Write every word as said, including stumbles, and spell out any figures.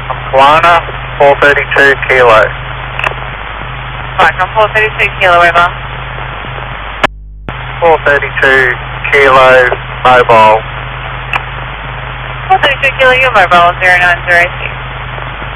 Kalana, four thirty-two kilo. Viacom four thirty-two kilo, over. four thirty-two kilo mobile. four thirty-two kilo, your mobile, zero nine zero